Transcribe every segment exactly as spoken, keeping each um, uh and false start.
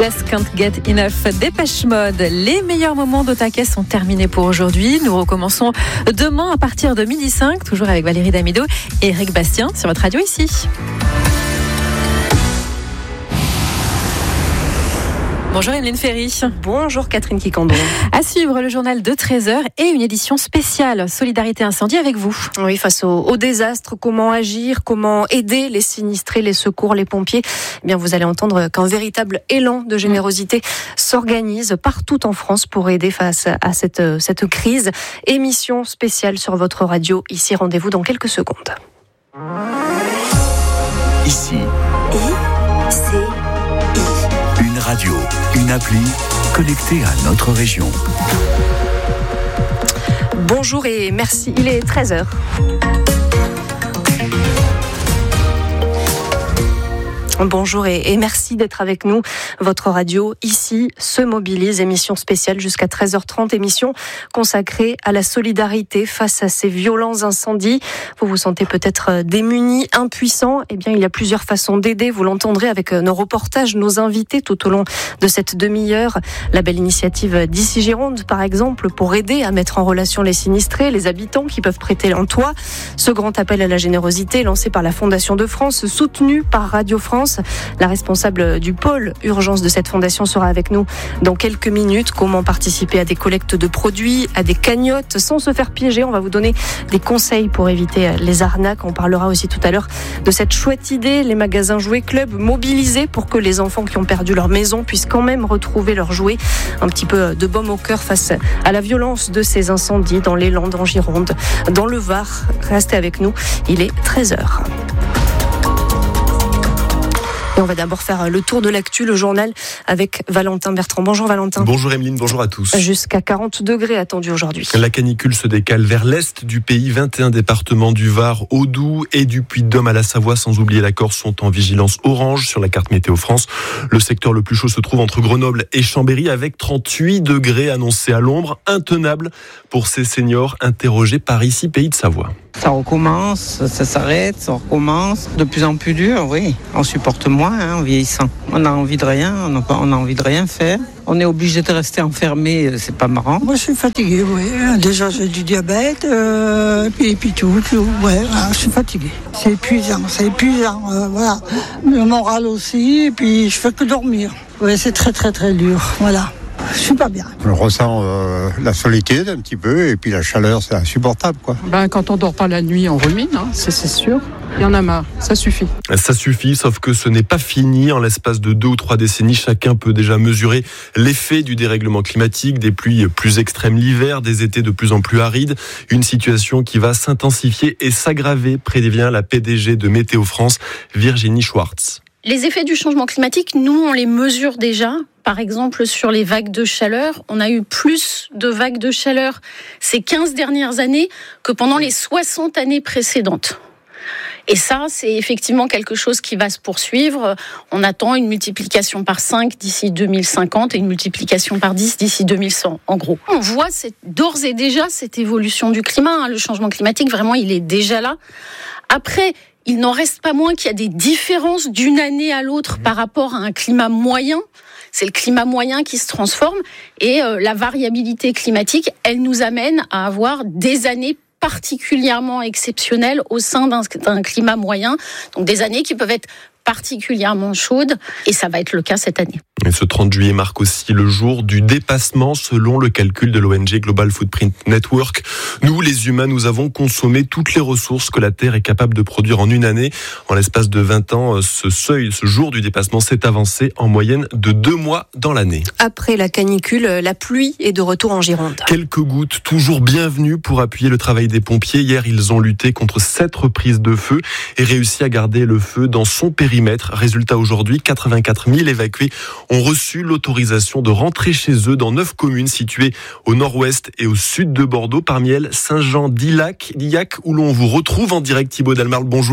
Just Can't Get Enough, Dépêche Mode. Les meilleurs moments d'Otaquet sont terminés pour aujourd'hui. Nous recommençons demain à partir de midi cinq, toujours avec Valérie Damido et Eric Bastien sur votre radio ici. Bonjour Emeline Ferry. Bonjour Catherine Kikandon. À suivre le journal de treize heures et une édition spéciale Solidarité Incendie avec vous. Oui, face au, au désastre, comment agir, comment aider les sinistrés, les secours, les pompiers. Eh bien, vous allez entendre qu'un véritable élan de générosité s'organise partout en France pour aider face à cette, cette crise. Émission spéciale sur votre radio. Ici, rendez-vous dans quelques secondes. Ici. Et c'est Une radio, une appli connectée à notre région. Bonjour et merci, il est treize heures. Bonjour et, et merci d'être avec nous. Votre radio ici se mobilise, émission spéciale jusqu'à treize heures trente, émission consacrée à la solidarité face à ces violents incendies. Vous vous sentez peut-être démunis, impuissants. Eh bien, il y a plusieurs façons d'aider. Vous l'entendrez avec nos reportages, nos invités tout au long de cette demi-heure. La belle initiative d'Ici Gironde, par exemple, pour aider à mettre en relation les sinistrés, les habitants qui peuvent prêter un toit. Ce grand appel à la générosité lancé par la Fondation de France, soutenu par Radio France. La responsable du pôle urgence de cette fondation sera avec nous dans quelques minutes. Comment participer à des collectes de produits, à des cagnottes sans se faire piéger. On va vous donner des conseils pour éviter les arnaques. On parlera aussi tout à l'heure de cette chouette idée, les magasins Jouets Club mobilisés pour que les enfants qui ont perdu leur maison puissent quand même retrouver leurs jouets. Un petit peu de baume au cœur face à la violence de ces incendies dans les Landes, en Gironde, dans le Var. Restez avec nous, il est treize heures. Et on va d'abord faire le tour de l'actu, le journal avec Valentin Bertrand. Bonjour Valentin. Bonjour Emeline, bonjour à tous. Jusqu'à quarante degrés attendus aujourd'hui. La canicule se décale vers l'est du pays. vingt et un départements du Var au Doubs et du Puy-de-Dôme à la Savoie, sans oublier la Corse, sont en vigilance orange sur la carte Météo France. Le secteur le plus chaud se trouve entre Grenoble et Chambéry avec trente-huit degrés annoncés à l'ombre, intenable pour ces seniors interrogés par Ici Pays de Savoie. Ça recommence, ça s'arrête, ça recommence. De plus en plus dur, oui. On supporte moins hein, en vieillissant. On a envie de rien, on a, on a envie de rien faire. On est obligé de rester enfermé, c'est pas marrant. Moi, je suis fatiguée, oui. Déjà, j'ai du diabète, euh, et puis, et puis tout, tout. Ouais, je suis fatiguée. C'est épuisant, c'est épuisant, euh, voilà. Le moral aussi, et puis je fais que dormir. Ouais, c'est très, très, très dur, voilà. Je suis pas bien. On ressent euh, la solitude un petit peu et puis la chaleur, c'est insupportable, quoi. Ben, quand on dort pas la nuit, on rumine, hein, c'est, c'est sûr. Il y en a marre, ça suffit. Ça suffit, sauf que ce n'est pas fini. En l'espace de deux ou trois décennies, chacun peut déjà mesurer l'effet du dérèglement climatique, des pluies plus extrêmes l'hiver, des étés de plus en plus arides. Une situation qui va s'intensifier et s'aggraver, prévient la P D G de Météo France, Virginie Schwartz. Les effets du changement climatique, nous, on les mesure déjà. Par exemple, sur les vagues de chaleur, on a eu plus de vagues de chaleur ces quinze dernières années que pendant les soixante années précédentes. Et ça, c'est effectivement quelque chose qui va se poursuivre. On attend une multiplication par cinq d'ici deux mille cinquante et une multiplication par dix d'ici deux mille cent, en gros. On voit cette, d'ores et déjà cette évolution du climat. Hein. Le changement climatique, vraiment, il est déjà là. Après, il n'en reste pas moins qu'il y a des différences d'une année à l'autre par rapport à un climat moyen. C'est le climat moyen qui se transforme et euh, la variabilité climatique, elle nous amène à avoir des années particulièrement exceptionnelles au sein d'un, d'un climat moyen. Donc des années qui peuvent être particulièrement chaude et ça va être le cas cette année. Et ce trente juillet marque aussi le jour du dépassement selon le calcul de l'O N G Global Footprint Network. Nous, les humains, nous avons consommé toutes les ressources que la Terre est capable de produire en une année. En l'espace de vingt ans, ce seuil, ce jour du dépassement s'est avancé en moyenne de deux mois dans l'année. Après la canicule, la pluie est de retour en Gironde. Quelques gouttes toujours bienvenues pour appuyer le travail des pompiers. Hier, ils ont lutté contre sept reprises de feu et réussi à garder le feu dans son périmètre. Résultat aujourd'hui, quatre-vingt-quatre mille évacués ont reçu l'autorisation de rentrer chez eux dans neuf communes situées au nord-ouest et au sud de Bordeaux. Parmi elles, Saint-Jean-d'Illac, d'Illac, où l'on vous retrouve en direct. Thibaut Delmarle, bonjour.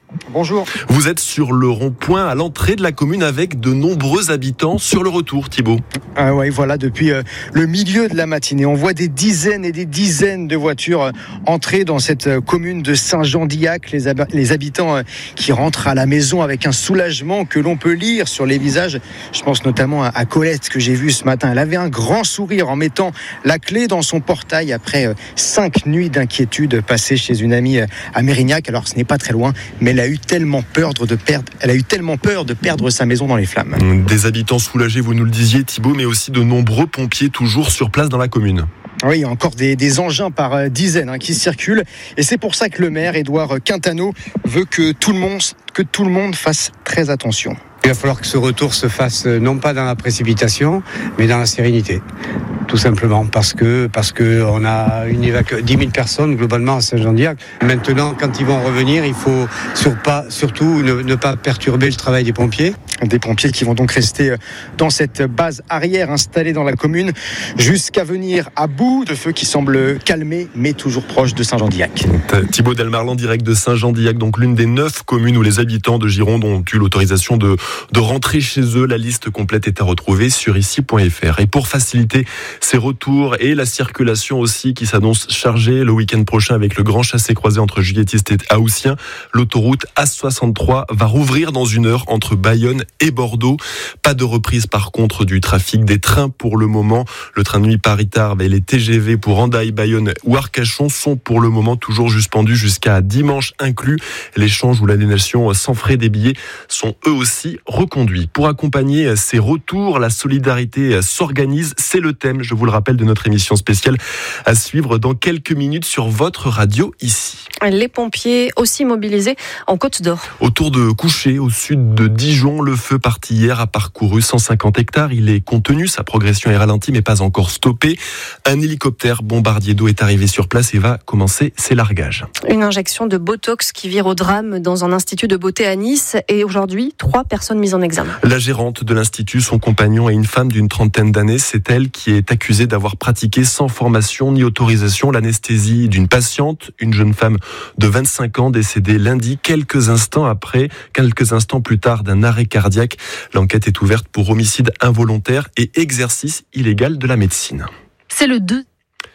Bonjour. Vous êtes sur le rond-point à l'entrée de la commune avec de nombreux habitants sur le retour, Thibaut. Ah ouais, voilà, depuis euh, le milieu de la matinée, on voit des dizaines et des dizaines de voitures euh, entrer dans cette euh, commune de Saint-Jean-d'Illac. Les, hab- les habitants euh, qui rentrent à la maison avec un soulagement que l'on peut lire sur les visages. Je pense notamment à, à Colette que j'ai vue ce matin. Elle avait un grand sourire en mettant la clé dans son portail après euh, cinq nuits d'inquiétude passées chez une amie euh, à Mérignac. Alors ce n'est pas très loin, mais elle a eu tellement peur de perdre, elle a eu tellement peur de perdre sa maison dans les flammes. Des habitants soulagés, vous nous le disiez, Thibaut, mais aussi de nombreux pompiers toujours sur place dans la commune. Oui, il y a encore des, des engins par dizaines hein, qui circulent. Et c'est pour ça que le maire, Édouard Quintano, veut que tout le monde, que tout le monde fasse très attention. Il va falloir que ce retour se fasse non pas dans la précipitation, mais dans la sérénité. Tout simplement parce que parce que on a une évacu- dix mille personnes globalement à Saint-Jean-d'Illac. Maintenant, quand ils vont revenir, il faut sur pas, surtout ne, ne pas perturber le travail des pompiers. Des pompiers qui vont donc rester dans cette base arrière installée dans la commune jusqu'à venir à bout de feux qui semblent calmés mais toujours proches de Saint-Jean-d'Illac. Thibaut Delmarlan, direct de Saint-Jean-d'Illac, donc l'une des neuf communes où les habitants de Gironde ont eu l'autorisation de, de rentrer chez eux. La liste complète est à retrouver sur ici point f r. Et pour faciliter ces retours et la circulation aussi qui s'annonce chargée le week-end prochain avec le grand chassé-croisé entre Juilletistes et Haussien, l'autoroute A soixante-trois va rouvrir dans une heure entre Bayonne et Bordeaux. Pas de reprise par contre du trafic des trains pour le moment. Le train de nuit Paris-Tarbes et les T G V pour Hendaye, Bayonne ou Arcachon sont pour le moment toujours suspendus jusqu'à dimanche inclus. L'échange ou l'annulation sans frais des billets sont eux aussi reconduits. Pour accompagner ces retours, la solidarité s'organise. C'est le thème, je vous le rappelle, de notre émission spéciale à suivre dans quelques minutes sur votre radio ici. Les pompiers aussi mobilisés en Côte d'Or. Autour de Couché, au sud de Dijon, le feu parti hier a parcouru cent cinquante hectares. Il est contenu, sa progression est ralentie mais pas encore stoppée. Un hélicoptère bombardier d'eau est arrivé sur place et va commencer ses largages. Une injection de Botox qui vire au drame dans un institut de beauté à Nice et aujourd'hui, trois personnes mises en examen. La gérante de l'institut, son compagnon et une femme d'une trentaine d'années, c'est elle qui est accusée d'avoir pratiqué sans formation ni autorisation l'anesthésie d'une patiente, une jeune femme de vingt-cinq ans décédée lundi, quelques instants après, quelques instants plus tard d'un arrêt cardiaque. L'enquête est ouverte pour homicide involontaire et exercice illégal de la médecine. C'est le deux.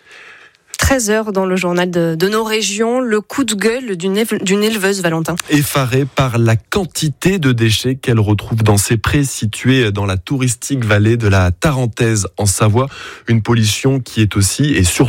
treize heures dans le journal de, de nos régions, le coup de gueule d'une, éve- d'une éleveuse, Valentin. Effarée par la quantité de déchets qu'elle retrouve dans ses prés situés dans la touristique vallée de la Tarentaise en Savoie, une pollution qui est aussi et surtout